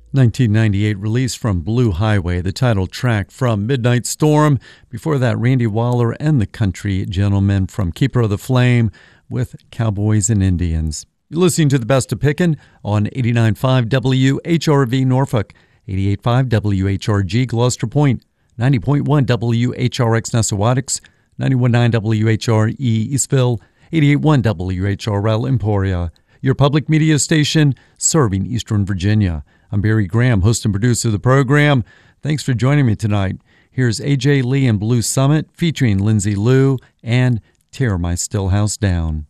1998 release from Blue Highway, the title track from Midnight Storm. Before that, Randy Waller and the Country Gentlemen from Keeper of the Flame with Cowboys and Indians. You're listening to the Best of Pickin' on 89.5 WHRV Norfolk, 88.5 WHRG Gloucester Point, 90.1 WHRX Nessawadox, 91.9 WHRE Eastville, 88.1 WHRL Emporia, your public media station serving Eastern Virginia. I'm Barry Graham, host and producer of the program. Thanks for joining me tonight. Here's A.J. Lee and Blue Summit featuring Lindsay Lou and Tear My Stillhouse Down.